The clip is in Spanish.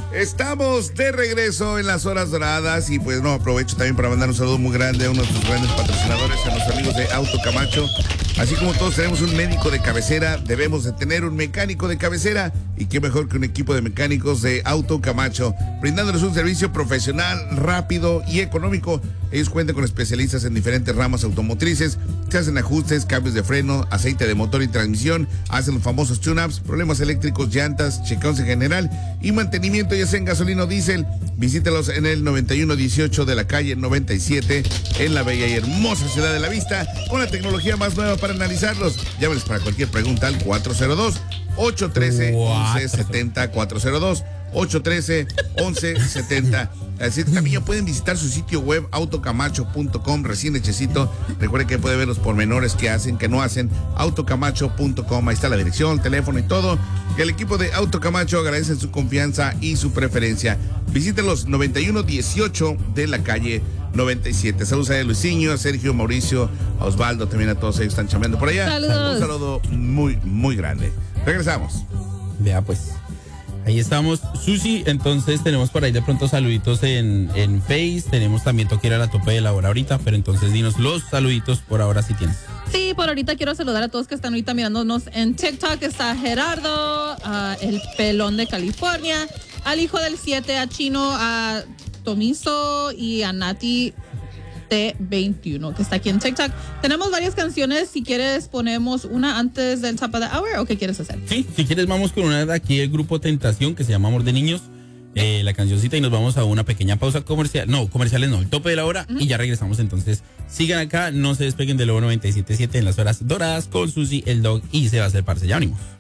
Estamos de regreso en las horas doradas y pues no, aprovecho también para mandar un saludo muy grande a uno de nuestros grandes patrocinadores, a nuestros amigos de Auto Camacho. Así como todos tenemos un médico de cabecera, debemos de tener un mecánico de cabecera y qué mejor que un equipo de mecánicos de Auto Camacho, brindándoles un servicio profesional, rápido y económico. Ellos cuentan con especialistas en diferentes ramas automotrices, se hacen ajustes, cambios de freno, aceite de motor y transmisión, hacen los famosos tune-ups, problemas eléctricos, llantas, chequeos en general y mantenimiento ya sea en gasolina o diésel. Visítelos en el 9118 de la calle 97 en la bella y hermosa ciudad de La Vista con la tecnología más nueva para analizarlos. Llámenles para cualquier pregunta al 402-813-1170, 402-813-1170. Así que también pueden visitar su sitio web autocamacho.com, recién hechecito. Recuerden que puede ver los pormenores que hacen, que no hacen, autocamacho.com. Ahí está la dirección, teléfono y todo. El equipo de Auto Camacho agradece su confianza y su preferencia. Visítenlos 9118 de la calle 97. Saludos a Luisinho, a Sergio, Mauricio, a Osvaldo, también a todos ellos están chambeando por allá. Saludos. Un saludo muy, muy grande. Regresamos. Vea pues. Ahí estamos, Susi. Entonces tenemos por ahí de pronto saluditos en Face. Tenemos también toque ir a la tope de la hora ahorita, pero entonces dinos los saluditos por ahora si tienes. Sí, por ahorita quiero saludar a todos que están ahorita mirándonos en TikTok. Está Gerardo, el pelón de California, al hijo del 7, a Chino, a Tomiso y a Nati T21 que está aquí en TikTok. Tenemos varias canciones. Si quieres ponemos una antes del top of the hour o qué quieres hacer. Sí, si quieres vamos con una de aquí del grupo Tentación que se llama Amor de Niños, la cancioncita, y nos vamos a una pequeña pausa comercial. No, comerciales no, el tope de la hora y ya regresamos. Entonces sigan acá, no se despeguen de Lobo 97.7 en las horas doradas con Susi, el Dog y se va a hacer parce. Ya venimos.